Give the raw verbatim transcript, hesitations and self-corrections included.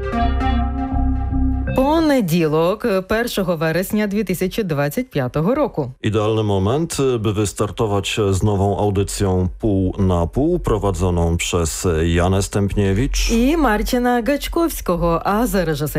Понеділок, першego вересня дві тисячі двадцять п'ятого roku. Idealny moment, by wystartować z nową audycją Pół na Pół, prowadzoną przez Janę Stępniewicz І Марчина Гачковського, а за режисерським